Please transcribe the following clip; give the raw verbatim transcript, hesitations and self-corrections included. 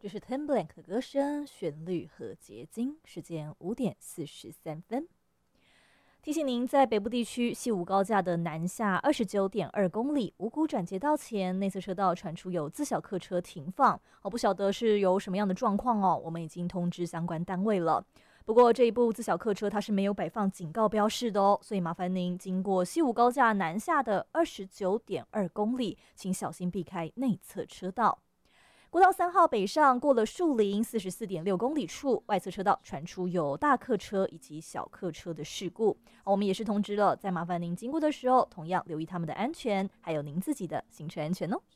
这是 Ten Blank 的歌声，旋律和结晶。时间五点四十三分。提醒您，在北部地区西武高架的南下二十九点二公里五股转接道前，内侧车道传出有自小客车停放，哦，不晓得是有什么样的状况哦，我们已经通知相关单位了。不过这一部自小客车它是没有摆放警告标示的哦，所以麻烦您经过西武高架南下的二十九点二公里，请小心避开内侧车道。国道三号北上过了树林四十四点六公里处，外侧车道传出有大客车以及小客车的事故，我们也是通知了，再麻烦您经过的时候，同样留意他们的安全，还有您自己的行车安全哦。